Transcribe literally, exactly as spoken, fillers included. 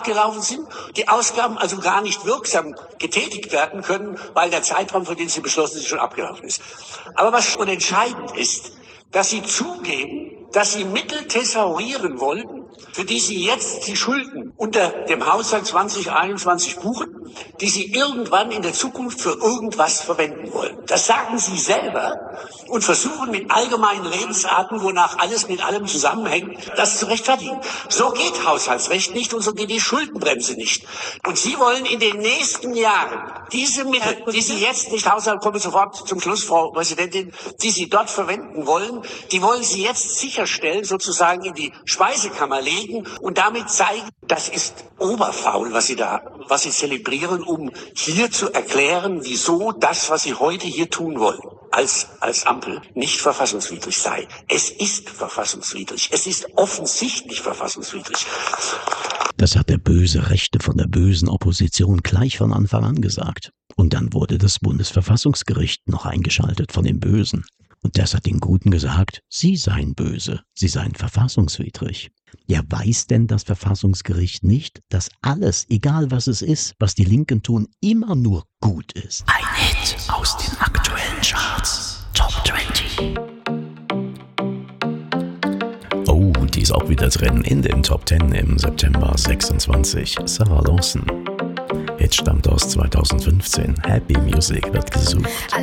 abgelaufen sind, die Ausgaben also gar nicht wirksam getätigt werden können, weil der Zeitraum, für den sie beschlossen sind, schon abgelaufen ist. Aber was schon entscheidend ist, dass sie zugeben, dass sie Mittel thesaurieren wollten, für die sie jetzt die Schulden unter dem Haushalt zwanzig einundzwanzig buchen, die sie irgendwann in der Zukunft für irgendwas verwenden wollen. Das sagen sie selber und versuchen mit allgemeinen Redensarten, wonach alles mit allem zusammenhängt, das zu rechtfertigen. So geht Haushaltsrecht nicht und so geht die Schuldenbremse nicht. Und sie wollen in den nächsten Jahren diese Mittel, die sie jetzt nicht, Haushalt, komme sofort zum Schluss, Frau Präsidentin, die sie dort verwenden wollen, die wollen sie jetzt sicherstellen, sozusagen in die Speisekammer legen und damit zeigen, das ist oberfaul, was sie da, was sie zelebrieren, um hier zu erklären, wieso das, was sie heute hier tun wollen, als, als Ampel, nicht verfassungswidrig sei. Es ist verfassungswidrig. Es ist offensichtlich verfassungswidrig. Das hat der böse Rechte von der bösen Opposition gleich von Anfang an gesagt. Und dann wurde das Bundesverfassungsgericht noch eingeschaltet von den Bösen. Und das hat den Guten gesagt, sie seien böse, sie seien verfassungswidrig. Ja, weiß denn das Verfassungsgericht nicht, dass alles, egal was es ist, was die Linken tun, immer nur gut ist? Ein Hit aus den aktuellen Charts. Top zwanzig. Oh, die ist auch wieder drin in den Top zehn im September sechsundzwanzig. Sarah Lawson. Hit stammt aus zweitausendfünfzehn. Happy Music wird gesucht.